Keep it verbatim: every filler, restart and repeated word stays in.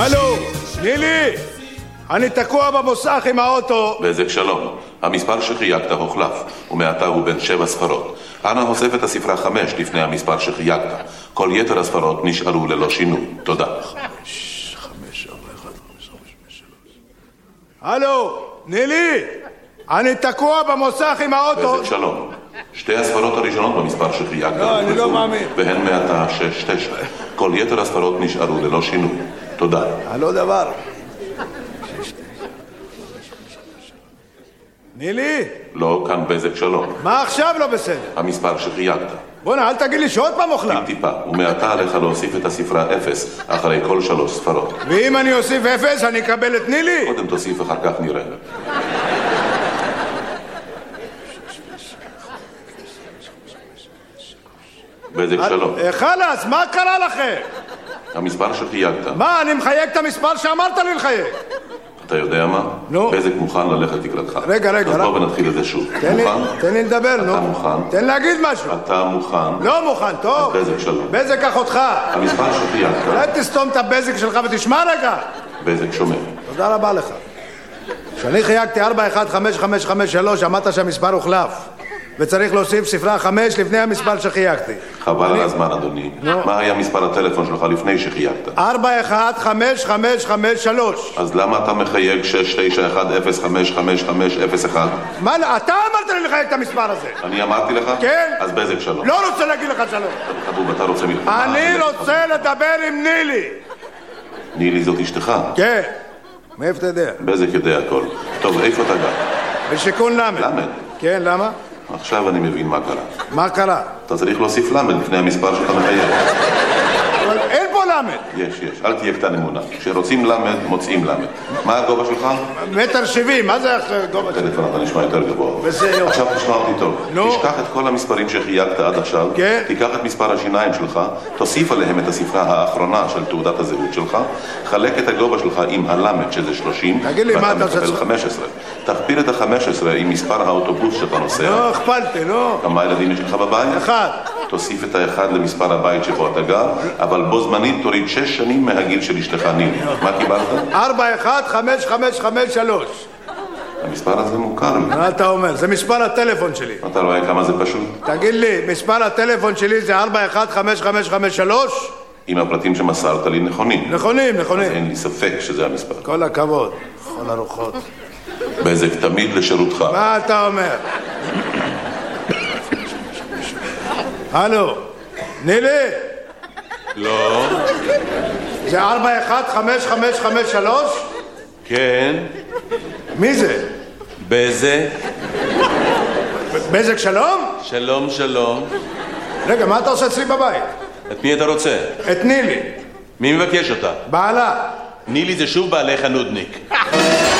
הלו, נילי! אני תקוע במוסך עם האוטו. בזק שלום, המספר שחייגת הוחלף, ומעתה הוא בין שבע ספרות. אנא הוסף את הספרה חמש לפני המספר שחייגת. כל יתר הספרות נשארו ללא שינוי. תודה. חמש, חמש, ארבע, אחד, חמש, חמש, חמש, שלוש. הלו, נילי! אני תקוע במוסך עם האוטו. בזק שלום, שתי הספרות הראשונות במספר שחייגת. לא, אני לא מאמין. והן מעתה שש, תשע. כל יתר הספרות נשארו ללא שינוי. תודה. הלא דבר. נילי? לא, כאן בזק שלום. מה עכשיו לא בסדר? המספר שחייגת. בוא'נה, אל תגיד לי שעוד פעם אוכלה. טיפה, ומעתה עליך להוסיף את הספרה אפס אחרי כל שלוש ספרות. ואם אני אוסיף אפס, אני אקבל את נילי? קודם תוסיף, אחר כך נראה. בזק שלום. חלאס, מה קרה לכם? המספר שחייגת. מה, אני מחייג את המספר שאמרת לי לחייג. אתה יודע מה? נו. בזק מוכן ללכת לקראתך. רגע, רגע. אז בוא ונתחיל את זה שוב. תן לי, מוכן? תן לי לדבר, נו. אתה מוכן? תן להגיד משהו. אתה מוכן? לא מוכן, טוב. אז בזק שלום. בזק אחותך. המספר שחייגת. אולי תסתום את הבזק שלך ותשמע רגע. בזק שומע. תודה רבה לך. כשאני חייגתי ארבע אחת חמש חמש חמש שלוש, אמרת שהמספר הוחלף. וצריך להוסיף ספרה חמש לפני המספר שחייגתי. חבל על הזמן, אדוני. מה היה מספר הטלפון שלך לפני שחייגת? ארבע אחת חמש חמש חמש שלוש. אז למה אתה מחייג שש תשע אחד אפס חמש חמש חמש אפס אחד? מה, אתה אמרת לי לחייג את המספר הזה. אני אמרתי לך? כן. אז בזק שלום. לא רוצה להגיד לך שלום. חבוב, אתה רוצה מלחמה? אני רוצה לדבר עם נילי. נילי זאת אשתך? כן. מאיפה אתה יודע? בזק יודע הכל. טוב, איפה אתה גר? בשיכון למד. למד? כן, למה? עכשיו אני מבין מה קרה. מה קרה? אתה צריך להוסיף למד לפני המספר שאתה מחייג. אבל אין פה למד. יש, יש. אל תהיה קטן אמונה. כשרוצים למד, מוצאים למד. מה הגובה שלך? מטר שבעים. מה זה הגובה שלך? טלפון, אתה נשמע יותר גבוה. בסדר. עכשיו תשמע אותי טוב. נו. תשכח את כל המספרים שחייגת עד עכשיו. כן. תיקח את מספר השיניים שלך, תוסיף עליהם את הספרה האחרונה של תעודת הזהות שלך, חלק את הגובה שלך עם הלמד שזה שלושים, תגיד לי, מה אתה עושה? ואתה מקבל חמש עשרה. תכפיל את ה-חמש עשרה עם מספר האוטובוס שאתה נוסע. לא, הכפלתי, לא. כמה ילדים יש לך בבית? אחד. תוסיף את האחד למספר הבית שבו אתה גר, אבל בו זמנית תוריד שש שנים מהגיל של אשתך נילי. מה קיבלת? ארבע אחת חמש חמש חמש שלוש. המספר הזה מוכר לי. מה אתה אומר? זה מספר הטלפון שלי. אתה רואה כמה זה פשוט? תגיד לי, מספר הטלפון שלי זה ארבע אחת חמש חמש חמש שלוש? אם הפרטים שמסרת לי נכונים. נכונים, אז נכונים. אין לי ספק שזה המספר. כל הכבוד. כל הרוחות. בזק תמיד לשירותך. מה אתה אומר? הלו, נילי? לא. זה ארבע אחת חמש חמש חמש שלוש? כן. מי זה? בזק. בזק שלום? שלום, שלום. רגע, מה אתה עושה אצלי בבית? את מי אתה רוצה? את נילי. מי מבקש אותה? בעלה. נילי זה שוב בעלך הנודניק.